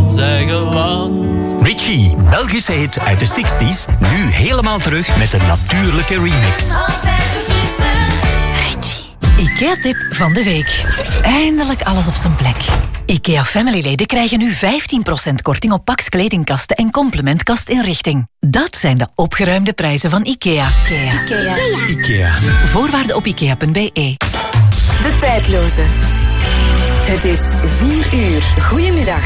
ons eigen land. Richie, Belgische hit uit de 60s, nu helemaal terug met een natuurlijke remix. Altijd verfrissend. Richie. IKEA-tip van de week. Eindelijk alles op zijn plek. IKEA Family-leden krijgen nu 15% korting op Pax kledingkasten en complementkastinrichting. Dat zijn de opgeruimde prijzen van IKEA. IKEA. Voorwaarden op ikea.be. De tijdloze. Het is 4 uur. Goedemiddag.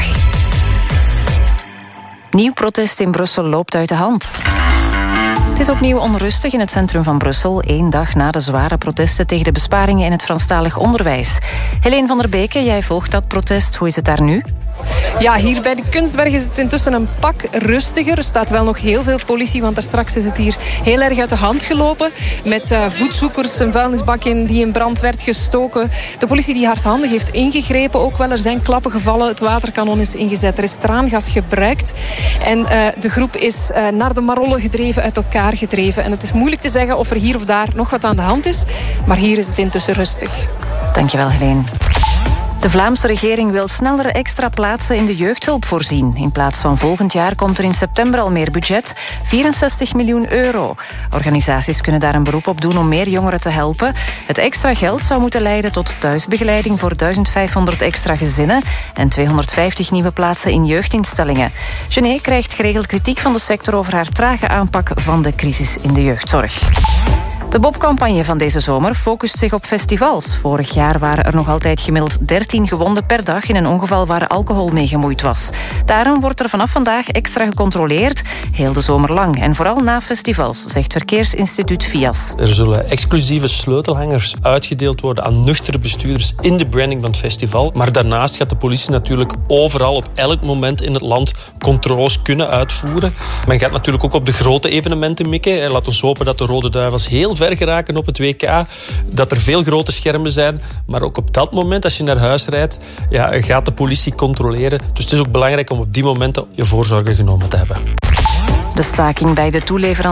Nieuw protest in Brussel loopt uit de hand. Het is opnieuw onrustig in het centrum van Brussel, 1 dag na de zware protesten tegen de besparingen in het Franstalig onderwijs. Helene van der Beke, jij volgt dat protest. Hoe is het daar nu? Ja, hier bij de Kunstberg is het intussen een pak rustiger. Er staat wel nog heel veel politie, want daar straks is het hier heel erg uit de hand gelopen. Met voetzoekers, een vuilnisbak die in brand werd gestoken. De politie die hardhandig heeft ingegrepen ook wel. Er zijn klappen gevallen, het waterkanon is ingezet. Er is traangas gebruikt. En de groep is naar de Marollen gedreven, uit elkaar gedreven. En het is moeilijk te zeggen of er hier of daar nog wat aan de hand is. Maar hier is het intussen rustig. Dankjewel, Helene. De Vlaamse regering wil snellere extra plaatsen in de jeugdhulp voorzien. In plaats van volgend jaar komt er in september al meer budget, 64 miljoen euro. Organisaties kunnen daar een beroep op doen om meer jongeren te helpen. Het extra geld zou moeten leiden tot thuisbegeleiding voor 1500 extra gezinnen en 250 nieuwe plaatsen in jeugdinstellingen. Gené krijgt geregeld kritiek van de sector over haar trage aanpak van de crisis in de jeugdzorg. De Bob-campagne van deze zomer focust zich op festivals. Vorig jaar waren er nog altijd gemiddeld 13 gewonden per dag in een ongeval waar alcohol mee gemoeid was. Daarom wordt er vanaf vandaag extra gecontroleerd, heel de zomer lang. En vooral na festivals, zegt Verkeersinstituut Fias. Er zullen exclusieve sleutelhangers uitgedeeld worden aan nuchtere bestuurders in de branding van het festival. Maar daarnaast gaat de politie natuurlijk overal op elk moment in het land controles kunnen uitvoeren. Men gaat natuurlijk ook op de grote evenementen mikken. Laat ons hopen dat de Rode Duivels heel ver geraken op het WK. Dat er veel grote schermen zijn. Maar ook op dat moment, als je naar huis rijdt, gaat de politie controleren. Dus het is ook belangrijk om op die momenten je voorzorgen genomen te hebben. De staking bij de toeleveranciers